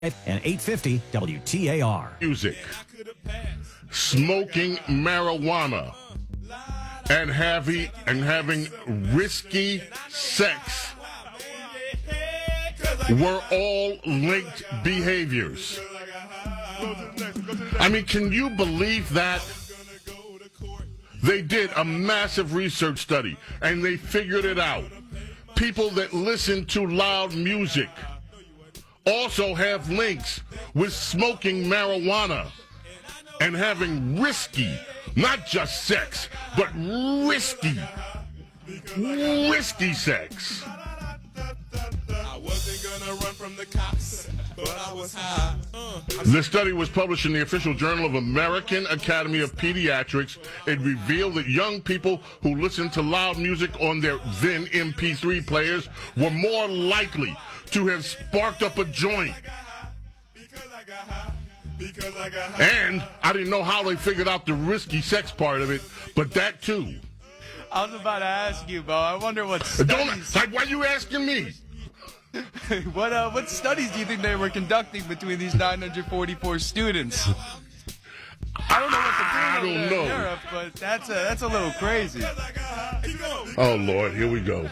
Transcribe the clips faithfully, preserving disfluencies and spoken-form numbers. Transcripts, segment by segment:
and eight fifty W T A R. Music, smoking marijuana, and having and having risky sex were all linked behaviors. I mean, can you believe that? They did a massive research study, and they figured it out. People that listen to loud music also have links with smoking marijuana and having risky, not just sex, but risky, risky sex. I wasn't gonna run from the cops, but I was high. Uh. This study was published in the official Journal of American Academy of Pediatrics. It revealed that young people who listened to loud music on their then M P three players were more likely to have sparked up a joint. And I didn't know how they figured out the risky sex part of it, but that too. I was about to ask you, Bo. I wonder what studies... Don't, why are you asking me? what uh, what studies do you think they were conducting between these nine hundred forty-four students? I don't know what to do I don't know. in Europe, but that's a, that's a little crazy. Oh, Lord, here we go.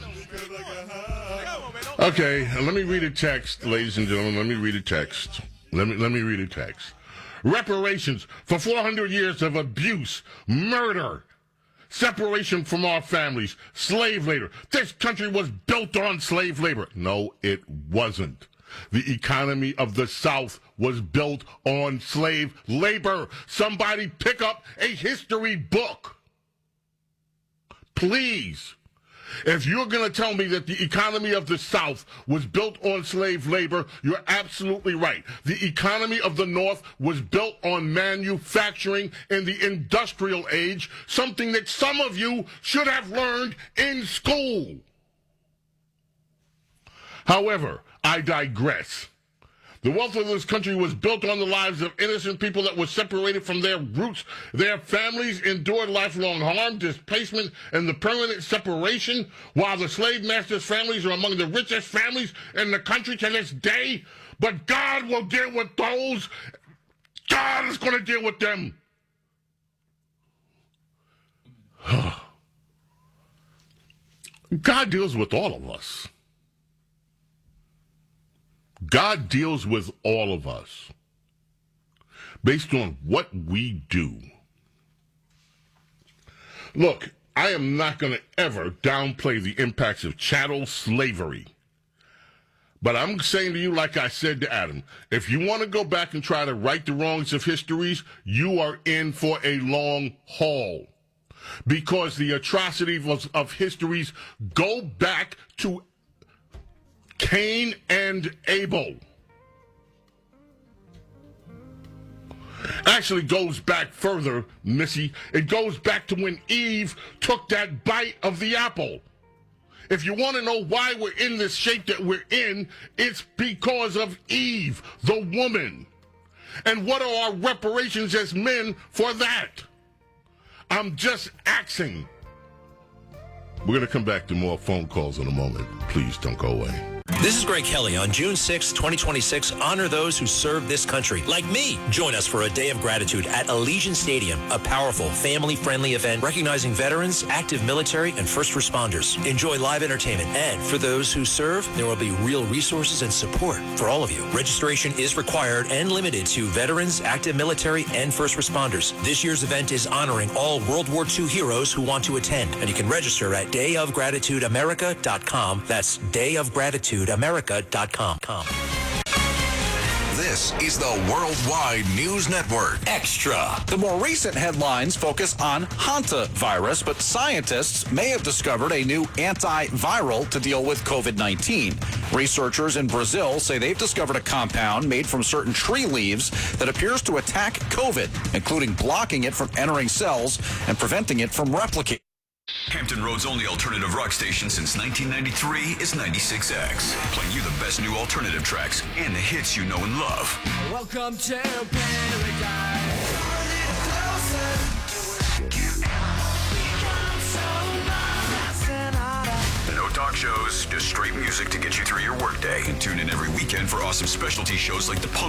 Okay, let me read a text, ladies and gentlemen. Let me read a text. Let me let me read a text. Reparations for four hundred years of abuse, murder, separation from our families, slave labor. This country was built on slave labor. No, it wasn't. The economy of the South was built on slave labor. Somebody pick up a history book. Please. If you're going to tell me that the economy of the South was built on slave labor, you're absolutely right. The economy of the North was built on manufacturing in the industrial age, something that some of you should have learned in school. However, I digress. The wealth of this country was built on the lives of innocent people that were separated from their roots. Their families endured lifelong harm, displacement, and the permanent separation, while the slave masters' families are among the richest families in the country to this day. But God will deal with those. God is going to deal with them. God deals with all of us. God deals with all of us based on what we do. Look, I am not going to ever downplay the impacts of chattel slavery. But I'm saying to you, like I said to Adam, if you want to go back and try to right the wrongs of histories, you are in for a long haul. Because the atrocities of, of histories go back to Cain and Abel. Actually goes back further, Missy. It goes back to when Eve took that bite of the apple. If you want to know why we're in this shape that we're in, it's because of Eve, the woman. And what are our reparations as men for that? I'm just asking. We're going to come back to more phone calls in a moment. Please don't go away. This is Greg Kelly. On June sixth, twenty twenty-six, honor those who serve this country, like me. Join us for a day of gratitude at Allegiant Stadium, a powerful, family-friendly event recognizing veterans, active military, and first responders. Enjoy live entertainment, and for those who serve, there will be real resources and support for all of you. Registration is required and limited to veterans, active military, and first responders. This year's event is honoring all World War Two heroes who want to attend, and you can register at day of gratitude america dot com. That's day of gratitude america dot com. This is the Worldwide News Network. Extra. The more recent headlines focus on hantavirus, but scientists may have discovered a new antiviral to deal with covid nineteen. Researchers in Brazil say they've discovered a compound made from certain tree leaves that appears to attack COVID, including blocking it from entering cells and preventing it from replicating. Hampton Road's only alternative rock station since nineteen ninety-three is ninety-six X, playing you the best new alternative tracks and the hits you know and love. Welcome to paradise. No talk shows, just straight music to get you through your workday. And tune in every weekend for awesome specialty shows like the Punk